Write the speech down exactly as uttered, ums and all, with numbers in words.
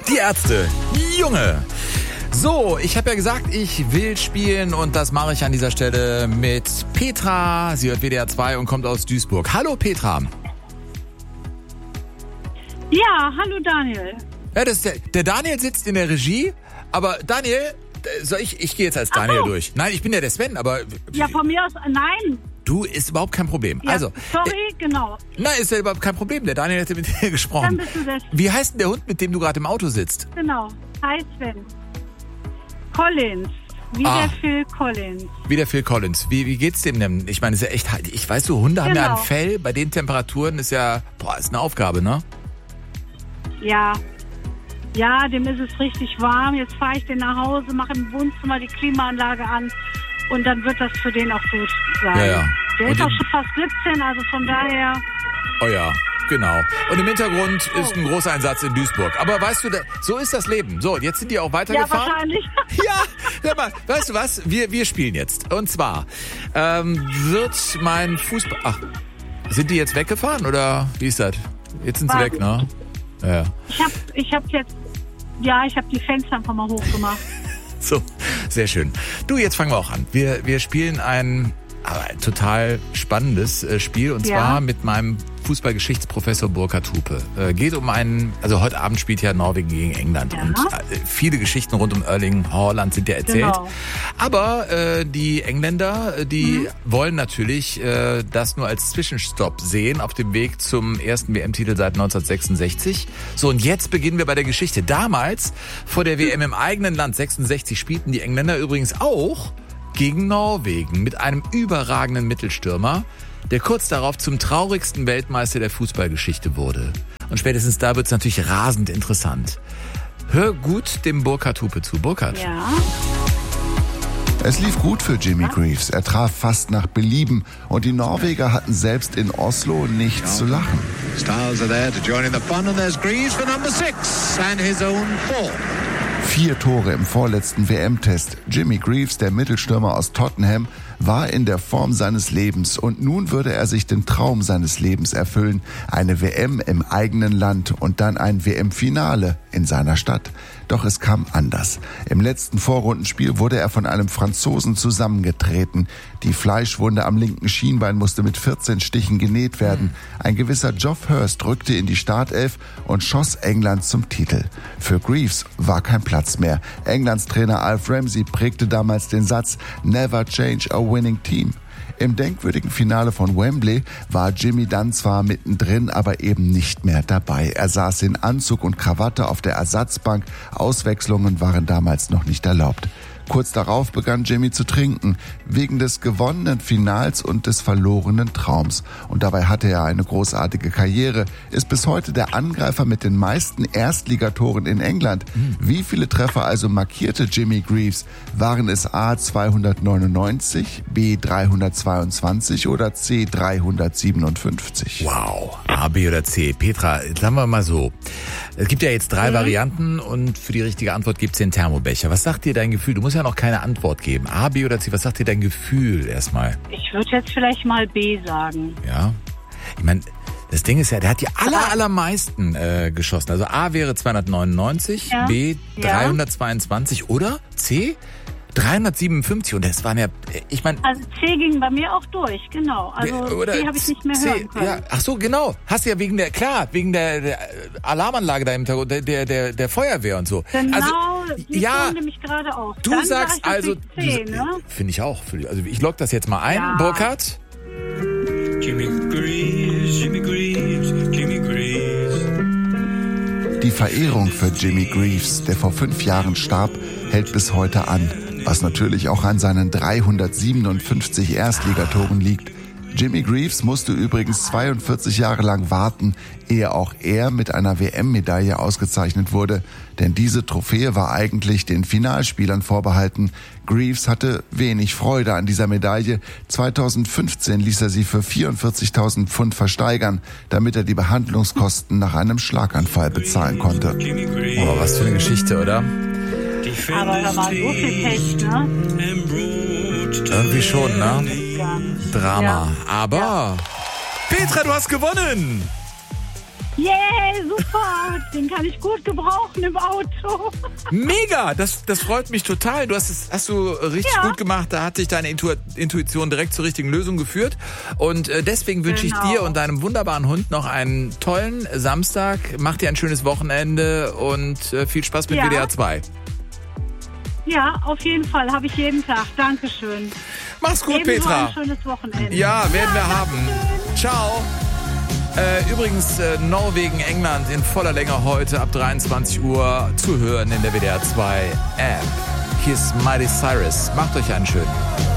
Die Ärzte, Junge. So, ich habe ja gesagt, ich will spielen und das mache ich an dieser Stelle mit Petra. Sie hört W D R zwei und kommt aus Duisburg. Hallo Petra. Ja, hallo Daniel. Ja, das ist der, der Daniel sitzt in der Regie, aber Daniel, soll ich, ich gehe jetzt als Daniel so. durch. Nein, ich bin ja der Sven, aber... Ja, von mir aus, nein. Du, ist überhaupt kein Problem. Ja, also, sorry, äh, genau. Nein, ist ja überhaupt kein Problem. Der Daniel hätte mit dir gesprochen. Dann bist du der Wie heißt denn der Hund, mit dem du gerade im Auto sitzt? Genau. Hi Sven. Collins. Wie Ah. der Phil Collins. Wie der Phil Collins. Wie, wie geht's dem denn? Ich meine, ist ja echt, ich weiß so, Hunde haben ja Genau. ein Fell. Bei den Temperaturen ist ja, boah, ist eine Aufgabe, ne? Ja. Ja, dem ist es richtig warm. Jetzt fahre ich den nach Hause, mache im Wohnzimmer die Klimaanlage an und dann wird das für den auch gut sein. Ja, ja. Der Und ist auch im- schon fast siebzehn, also von daher... Oh ja, genau. Und im Hintergrund Oh. ist ein großer Einsatz in Duisburg. Aber weißt du, da- so ist das Leben. So, jetzt sind die auch Ja, weitergefahren. wahrscheinlich. Ja, hör mal, weißt du was? Wir, wir spielen jetzt. Und zwar ähm, wird mein Fußball... Ach, sind die jetzt weggefahren oder wie ist das? Jetzt sind sie Warten. weg, ne? Ja. Ich hab, ich hab jetzt... Ja, ich habe die Fenster einfach mal hochgemacht. So, sehr schön. Du, jetzt fangen wir auch an. Wir, wir spielen ein, aber ein total spannendes äh, Spiel und Ja. zwar mit meinem Fußballgeschichtsprofessor Burkhard Hupe. Äh, geht um einen, also heute Abend spielt ja Norwegen gegen England Ja. und äh, viele Geschichten rund um Erling Haaland sind ja erzählt. Genau. Aber äh, die Engländer, äh, die Mhm. wollen natürlich äh, das nur als Zwischenstopp sehen auf dem Weg zum ersten W M-Titel seit neunzehnhundertsechsundsechzig. So, und jetzt beginnen wir bei der Geschichte. Damals, vor der W M im eigenen Land sechsundsechzig, spielten die Engländer übrigens auch gegen Norwegen mit einem überragenden Mittelstürmer, der kurz darauf zum traurigsten Weltmeister der Fußballgeschichte wurde. Und spätestens da wird es natürlich rasend interessant. Hör gut dem Burkhard Hupe zu. Burkhard. Ja. Es lief gut für Jimmy Greaves. Er traf fast nach Belieben und die Norweger hatten selbst in Oslo nichts zu lachen. Styles are there to join in the fun, and there's Greaves for number six and his own four. Vier Tore im vorletzten W M-Test. Jimmy Greaves, der Mittelstürmer aus Tottenham, war in der Form seines Lebens und nun würde er sich den Traum seines Lebens erfüllen. Eine W M im eigenen Land und dann ein W M-Finale in seiner Stadt. Doch es kam anders. Im letzten Vorrundenspiel wurde er von einem Franzosen zusammengetreten. Die Fleischwunde am linken Schienbein musste mit vierzehn Stichen genäht werden. Ein gewisser Geoff Hurst rückte in die Startelf und schoss England zum Titel. Für Greaves war kein Platz mehr. Englands Trainer Alf Ramsey prägte damals den Satz "Never change a winning team". Im denkwürdigen Finale von Wembley war Jimmy dann zwar mittendrin, aber eben nicht mehr dabei. Er saß in Anzug und Krawatte auf der Ersatzbank. Auswechslungen waren damals noch nicht erlaubt. Kurz darauf begann Jimmy zu trinken, wegen des gewonnenen Finals und des verlorenen Traums. Und dabei hatte er eine großartige Karriere, ist bis heute der Angreifer mit den meisten Erstligatoren in England. Wie viele Treffer also markierte Jimmy Greaves? Waren es A zweihundertneunundneunzig, B dreihundertzweiundzwanzig oder C dreihundertsiebenundfünfzig? Wow, A, B oder C. Petra, sagen wir mal so. Es gibt ja jetzt drei Mhm. Varianten und für die richtige Antwort gibt's den Thermobecher. Was sagt dir dein Gefühl? Du musst ja noch keine Antwort geben. A, B oder C, was sagt dir dein Gefühl erstmal? Ich würde jetzt vielleicht mal B sagen. Ja, ich meine, das Ding ist ja, der hat die aller, allermeisten äh, geschossen. Also A wäre zweihundertneunundneunzig, Ja. B Ja. dreihundertzweiundzwanzig oder C dreihundertsiebenundfünfzig. Und das waren ja, ich meine... Also C ging bei mir auch durch, genau. Also Oder C habe ich nicht mehr C, hören können. ja, ach so, genau. Hast du ja wegen der, klar, wegen der, der Alarmanlage da im Hintergrund, der, der, der, der Feuerwehr und so. Genau, also, die ja, tun nämlich gerade auch. du Dann sagst sag ich also, natürlich C, ne? finde ich auch. Also ich log das jetzt mal ein, Ja. Burkhard. Jimmy Greaves, Jimmy Greaves, Jimmy Greaves. Die Verehrung für Jimmy Greaves, der vor fünf Jahren starb, hält bis heute an. Was natürlich auch an seinen dreihundertsiebenundfünfzig Erstligatoren liegt. Jimmy Greaves musste übrigens zweiundvierzig Jahre lang warten, ehe auch er mit einer W M-Medaille ausgezeichnet wurde. Denn diese Trophäe war eigentlich den Finalspielern vorbehalten. Greaves hatte wenig Freude an dieser Medaille. zweitausendfünfzehn ließ er sie für vierundvierzigtausend Pfund versteigern, damit er die Behandlungskosten nach einem Schlaganfall bezahlen konnte. Oh, was für eine Geschichte, oder? Aber da war so viel Pech, ne? Irgendwie schon, ne? Gar nicht. Drama. Ja. Aber, Ja. Petra, du hast gewonnen! Yeah, super. Den kann ich gut gebrauchen im Auto. Mega, das, das freut mich total. Du hast es hast du richtig Ja. gut gemacht. Da hat sich deine Intu- Intuition direkt zur richtigen Lösung geführt. Und äh, deswegen wünsche ich Genau. dir und deinem wunderbaren Hund noch einen tollen Samstag. Mach dir ein schönes Wochenende und äh, viel Spaß mit Ja. W D R zwei. Ja, auf jeden Fall. Habe ich jeden Tag. Dankeschön. Mach's gut, Ebenso Petra. ein schönes Wochenende. Ja, werden wir haben. Ciao. Äh, übrigens, äh, Norwegen, England in voller Länge heute ab dreiundzwanzig Uhr zu hören in der W D R zwei App. Hier ist Miley Cyrus. Macht euch einen schönen.